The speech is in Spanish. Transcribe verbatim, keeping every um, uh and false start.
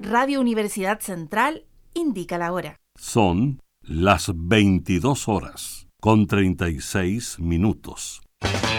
Radio Universidad Central indica la hora. Son las veintidós horas con treinta y seis minutos.